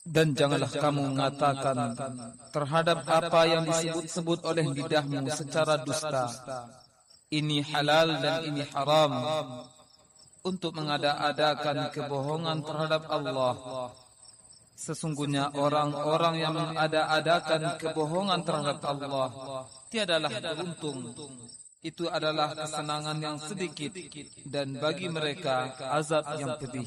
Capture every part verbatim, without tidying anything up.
Dan janganlah kamu mengatakan terhadap apa yang disebut-sebut oleh lidahmu secara dusta, ini halal dan ini haram, untuk mengada-adakan kebohongan terhadap Allah. Sesungguhnya orang-orang yang mengada-adakan kebohongan terhadap Allah tiadalah beruntung. Itu adalah kesenangan yang sedikit, dan bagi mereka azab yang pedih.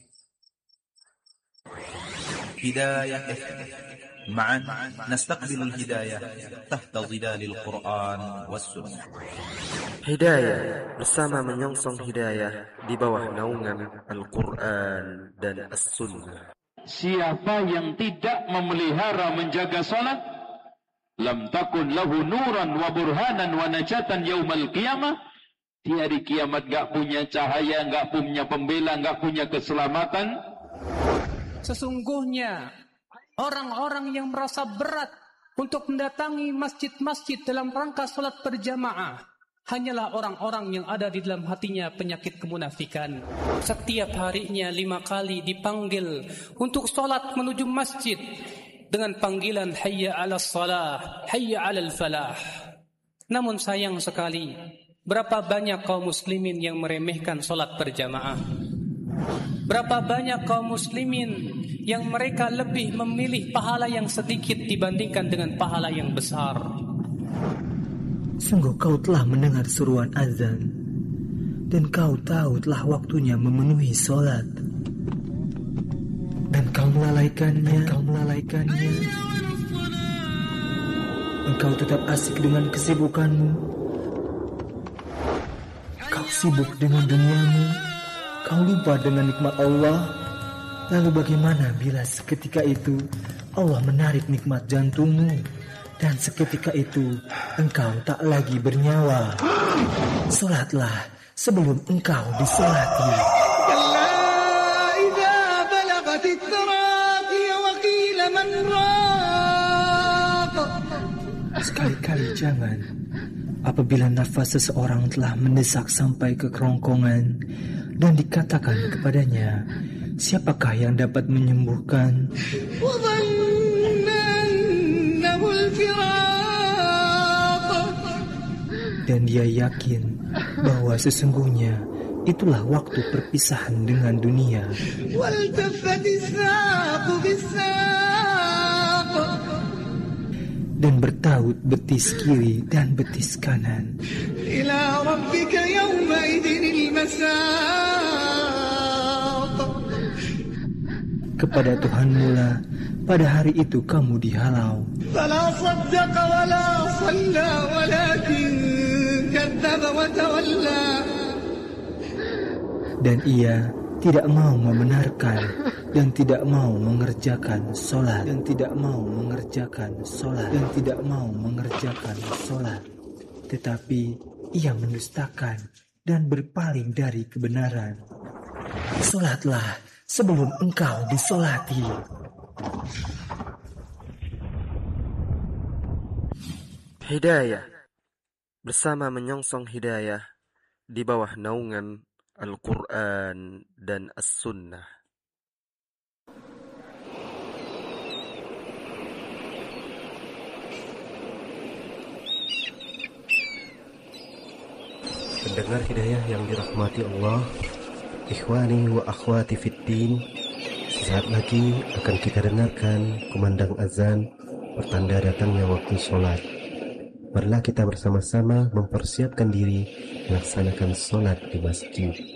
Hidayah معا نستقبل الهداية تحت ظلال القرآن والسنة. Hidayah bersama menyongsong hidayah di bawah naungan Al-Quran dan As-Sunnah. Siapa yang tidak memelihara menjaga salat, lam takun lahu nuran wa burhanan wa najatan yaumal qiyamah. Di hari kiamat gak punya cahaya, gak punya pembela, gak punya keselamatan. Sesungguhnya orang-orang yang merasa berat untuk mendatangi masjid-masjid dalam rangka salat berjamaah hanyalah orang-orang yang ada di dalam hatinya penyakit kemunafikan. Setiap harinya lima kali dipanggil untuk salat menuju masjid dengan panggilan hayya 'alas shalah, hayya 'alal falah. Namun sayang sekali, berapa banyak kaum muslimin yang meremehkan salat berjamaah. Berapa banyak kaum muslimin yang mereka lebih memilih pahala yang sedikit dibandingkan dengan pahala yang besar. Sungguh kau telah mendengar seruan azan, dan kau tahu telah waktunya memenuhi solat, dan kau melalaikannya, dan kau melalaikannya. Engkau tetap asik dengan kesibukanmu. Kau sibuk dengan duniamu. Kau lupa dengan nikmat Allah. Lalu bagaimana bila seketika itu Allah menarik nikmat jantungmu, dan seketika itu engkau tak lagi bernyawa? Solatlah sebelum engkau disolati. Sekali-kali jangan apabila nafas seseorang telah mendesak sampai ke kerongkongan dan dikatakan kepadanya, siapakah yang dapat menyembuhkan? Dan dia yakin bahwa sesungguhnya itulah waktu perpisahan dengan dunia. Dan bertaut betis kiri dan betis kanan. Kepada Tuhanmu lah pada hari itu kamu dihalau. Dan ia tidak mau membenarkan dan tidak mau mengerjakan solat, dan tidak mau mengerjakan solat, dan tidak mau mengerjakan solat, tetapi ia mendustakan dan berpaling dari kebenaran. Solatlah sebelum engkau disolati. Hidayah bersama menyongsong hidayah di bawah naungan Al-Quran dan As-Sunnah. Pendengar hidayah yang dirahmati Allah, ikhwani wa akhwati fiddin, sesaat lagi akan kita dengarkan kumandang azan pertanda datangnya waktu sholat. Marilah kita bersama-sama mempersiapkan diri melaksanakan sholat di masjid.